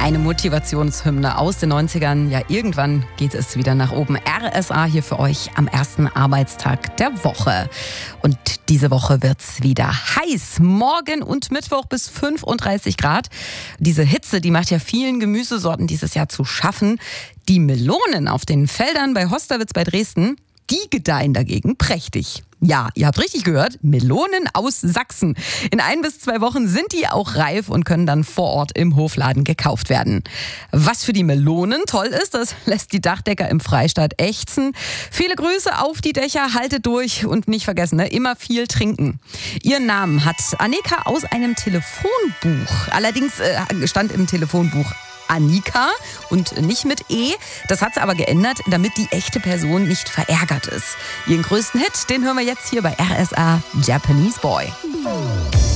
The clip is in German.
Eine Motivationshymne aus den 90ern. Ja, irgendwann geht es wieder nach oben. RSA hier für euch am ersten Arbeitstag der Woche. Und diese Woche wird's wieder heiß. Morgen und Mittwoch bis 35 Grad. Diese Hitze, die macht ja vielen Gemüsesorten dieses Jahr zu schaffen. Die Melonen auf den Feldern bei Hosterwitz bei Dresden, die gedeihen dagegen prächtig. Ja, ihr habt richtig gehört, Melonen aus Sachsen. In 1 bis 2 Wochen sind die auch reif und können dann vor Ort im Hofladen gekauft werden. Was für die Melonen toll ist, das lässt die Dachdecker im Freistaat ächzen. Viele Grüße auf die Dächer, haltet durch und nicht vergessen, immer viel trinken. Ihren Namen hat Annika aus einem Telefonbuch. Allerdings stand im Telefonbuch Annika und nicht mit E. Das hat sie aber geändert, damit die echte Person nicht verärgert ist. Ihren größten Hit, den hören wir jetzt hier bei RSA Japanese Boy.